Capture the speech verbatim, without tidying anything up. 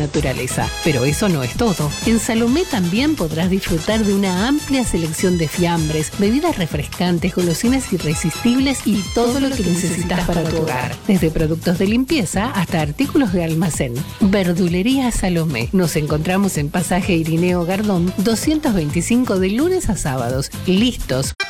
naturaleza. Pero eso no es todo. En Salomé también podrás disfrutar de una amplia selección de fiambres, bebidas refrescantes, golosinas irresistibles y todo lo que necesitas para tu hogar. Desde productos de limpieza hasta artículos de almacén. Verdulería Salomé. Nos encontramos en Pasaje Irineo Gardón doscientos veinticinco de lunes a sábados. Listos